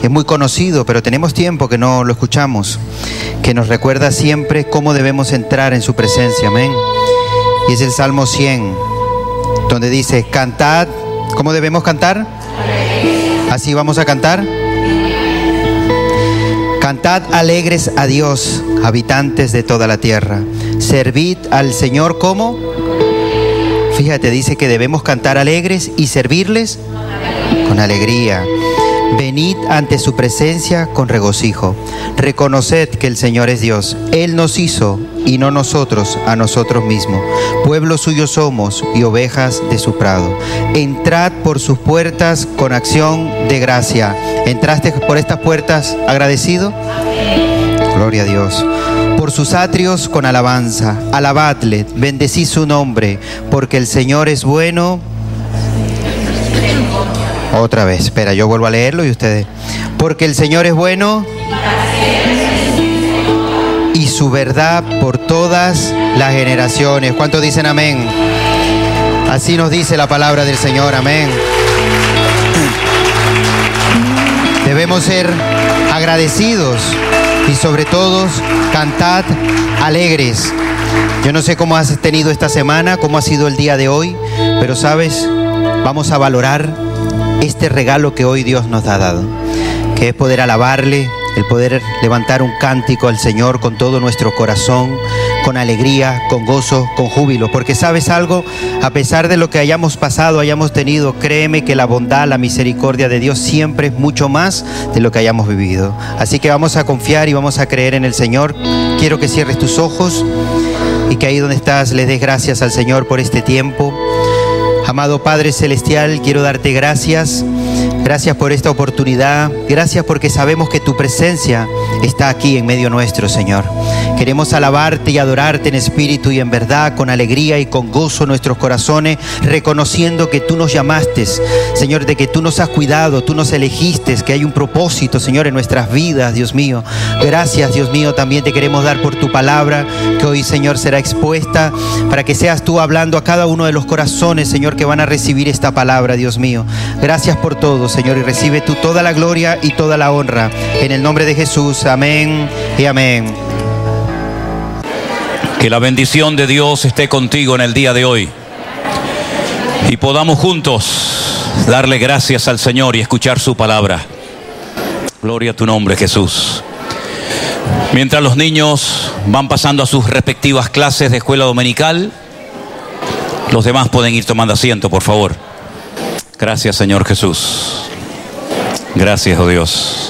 que es muy conocido, pero tenemos tiempo que no lo escuchamos, que nos recuerda siempre cómo debemos entrar en su presencia, amén. Y es el Salmo 100, donde dice, cantad, ¿cómo debemos cantar? Así vamos a cantar. Cantad alegres a Dios, habitantes de toda la tierra. Servid al Señor, ¿cómo? Fíjate, dice que debemos cantar alegres y servirles con alegría. Venid ante su presencia con regocijo. Reconoced que el Señor es Dios. Él nos hizo y no nosotros a nosotros mismos. Pueblo suyo somos y ovejas de su prado. Entrad por sus puertas con acción de gracia. ¿Entraste por estas puertas agradecido? Gloria a Dios. Por sus atrios con alabanza. Alabadle, bendecid su nombre, porque el Señor es bueno. Otra vez, espera, yo vuelvo a leerlo y ustedes. Porque el Señor es bueno y su verdad por todas las generaciones. ¿Cuántos dicen amén? Así nos dice la palabra del Señor, amén. Debemos ser agradecidos y sobre todo cantad alegres. Yo no sé cómo has tenido esta semana, cómo ha sido el día de hoy, pero sabes, vamos a valorar este regalo que hoy Dios nos ha dado, que es poder alabarle, el poder levantar un cántico al Señor con todo nuestro corazón, con alegría, con gozo, con júbilo, porque ¿sabes algo? A pesar de lo que hayamos pasado, hayamos tenido, créeme que la bondad, la misericordia de Dios siempre es mucho más de lo que hayamos vivido. Así que vamos a confiar y vamos a creer en el Señor. Quiero que cierres tus ojos y que ahí donde estás le des gracias al Señor por este tiempo. Amado Padre Celestial, quiero darte gracias. Gracias por esta oportunidad. Gracias porque sabemos que tu presencia está aquí en medio nuestro, Señor. Queremos alabarte y adorarte en espíritu y en verdad, con alegría y con gozo en nuestros corazones, reconociendo que tú nos llamaste, Señor, de que tú nos has cuidado, tú nos elegiste, que hay un propósito, Señor, en nuestras vidas, Dios mío. Gracias, Dios mío, también te queremos dar por tu palabra, que hoy, Señor, será expuesta, para que seas tú hablando a cada uno de los corazones, Señor, que van a recibir esta palabra, Dios mío. Gracias por todo, Señor, y recibe tú toda la gloria y toda la honra. En el nombre de Jesús, amén y amén. Que la bendición de Dios esté contigo en el día de hoy y podamos juntos darle gracias al Señor y escuchar su palabra. Gloria a tu nombre, Jesús. Mientras los niños van pasando a sus respectivas clases de escuela dominical, los demás pueden ir tomando asiento, por favor. Gracias, Señor Jesús. Gracias, oh Dios.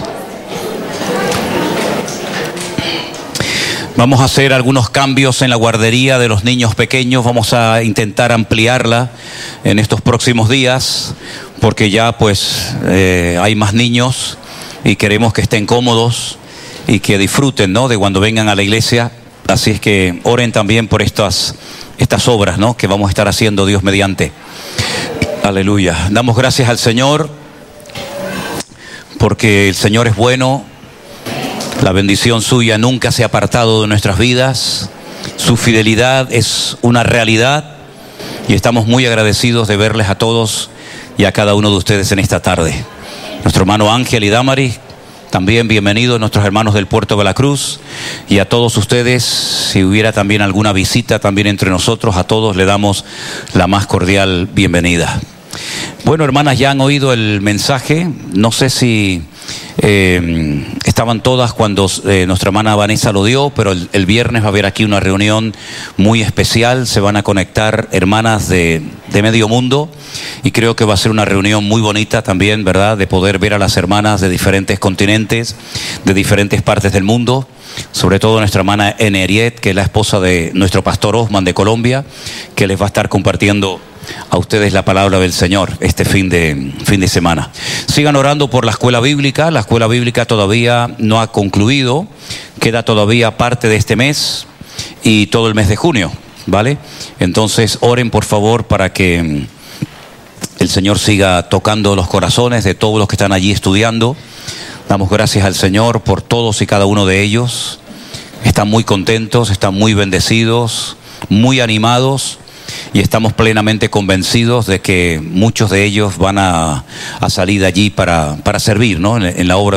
Vamos a hacer algunos cambios en la guardería de los niños pequeños. Vamos a intentar ampliarla en estos próximos días, porque ya pues hay más niños y queremos que estén cómodos y que disfruten, ¿no?, de cuando vengan a la iglesia. Así es que oren también por estas obras, ¿no?, que vamos a estar haciendo, Dios mediante. Aleluya. Damos gracias al Señor porque el Señor es bueno. La bendición suya nunca se ha apartado de nuestras vidas. Su fidelidad es una realidad y estamos muy agradecidos de verles a todos y a cada uno de ustedes en esta tarde. Nuestro hermano Ángel y Damaris, también bienvenidos, nuestros hermanos del Puerto de la Cruz, y a todos ustedes, si hubiera también alguna visita también entre nosotros, a todos le damos la más cordial bienvenida. Bueno, hermanas, ya han oído el mensaje. No sé si estaban todas cuando nuestra hermana Vanessa lo dio, pero el viernes va a haber aquí una reunión muy especial. Se van a conectar hermanas de medio mundo y creo que va a ser una reunión muy bonita también, ¿verdad?, de poder ver a las hermanas de diferentes continentes, de diferentes partes del mundo. Sobre todo nuestra hermana Eneriet, que es la esposa de nuestro pastor Osman de Colombia, que les va a estar compartiendo a ustedes la palabra del Señor este fin de semana. Sigan orando por la escuela bíblica. La escuela bíblica todavía no ha concluido, queda todavía parte de este mes y todo el mes de junio, ¿vale? Entonces oren por favor para que el Señor siga tocando los corazones de todos los que están allí estudiando. Damos gracias al Señor por todos y cada uno de ellos. Están muy contentos, están muy bendecidos, muy animados. Y estamos plenamente convencidos de que muchos de ellos van a salir de allí para servir, ¿no?, en la obra